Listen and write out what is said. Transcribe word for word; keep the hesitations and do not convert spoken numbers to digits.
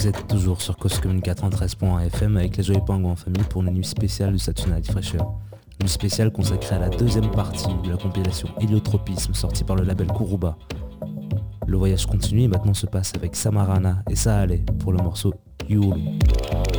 Vous êtes toujours sur Cause Commune quatre-vingt-treize point un F M avec les Joyeux Pingouins en famille pour une nuit spéciale de Saturday Night Fresher. Une nuit spéciale consacrée à la deuxième partie de la compilation Héliotropisme sortie par le label Kuruba. Le voyage continue et maintenant se passe avec Samarana et Saale pour le morceau Yulu.